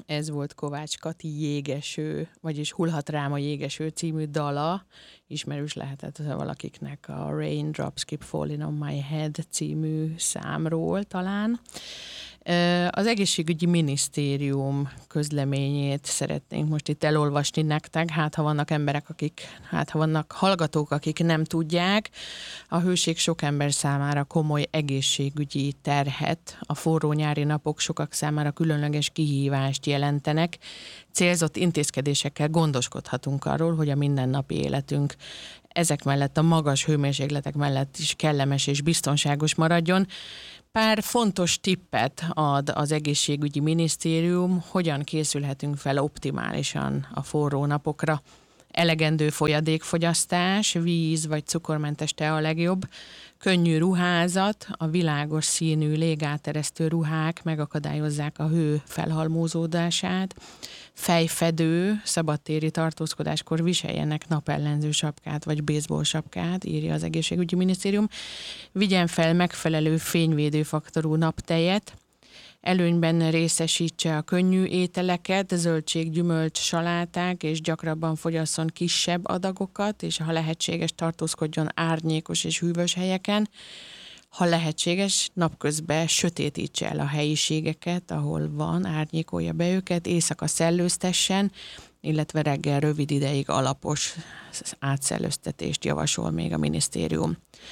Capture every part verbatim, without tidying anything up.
Ez volt Kovács Kati Jégeső, vagyis Hullhat rám a jégeső című dala. Ismerős lehetett valakiknek a Raindrops Keep Falling on My Head című számról talán. Az egészségügyi minisztérium közleményét szeretnénk most itt elolvasni nektek, hát ha vannak emberek, akik, hát ha vannak hallgatók, akik nem tudják. A hőség sok ember számára komoly egészségügyi terhet, a forró nyári napok sokak számára különleges kihívást jelentenek. Célzott intézkedésekkel gondoskodhatunk arról, hogy a mindennapi életünk ezek mellett, a magas hőmérsékletek mellett is kellemes és biztonságos maradjon. Pár fontos tippet ad az egészségügyi minisztérium, hogyan készülhetünk fel optimálisan a forró napokra. Elegendő folyadékfogyasztás, víz vagy cukormentes tea a legjobb, könnyű ruházat, a világos színű légáteresztő ruhák megakadályozzák a hő felhalmozódását, fejfedő, szabadtéri tartózkodáskor viseljenek napellenző sapkát vagy baseball sapkát, írja az egészségügyi minisztérium, vigyen fel megfelelő fényvédő faktorú naptejet, előnyben részesítse a könnyű ételeket, zöldség, gyümölcs, saláták, és gyakrabban fogyasszon kisebb adagokat, és ha lehetséges, tartózkodjon árnyékos és hűvös helyeken. Ha lehetséges, napközben sötétítse el a helyiségeket, ahol van, árnyékolja be őket, éjszaka szellőztessen, illetve reggel rövid ideig alapos átszellőztetést javasol még a minisztérium.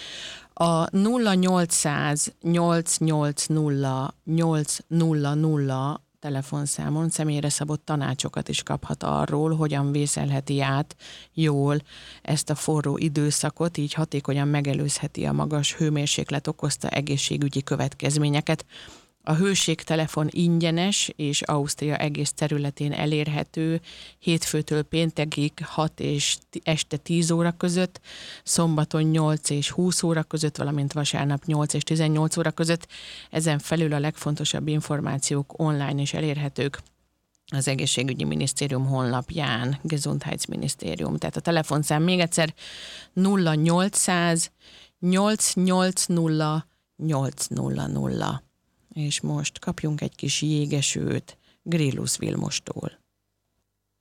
A nulla nyolcszáz nyolc nyolc nulla nyolc nulla nulla telefonszámon személyre szabott tanácsokat is kaphat arról, hogyan vészelheti át jól ezt a forró időszakot, így hatékonyan megelőzheti a magas hőmérséklet okozta egészségügyi következményeket. A hőségtelefon ingyenes és Ausztria egész területén elérhető hétfőtől péntekig hat és este tíz óra között, szombaton nyolc és húsz óra között, valamint vasárnap nyolc és tizennyolc óra között. Ezen felül a legfontosabb információk online is elérhetők az egészségügyi minisztérium honlapján, Gesundheitsministerium. Tehát a telefonszám még egyszer nulla nyolcszáz nyolc nyolc nulla nyolc nulla nulla. És most kapjunk egy kis jégesőt Grillus Vilmostól.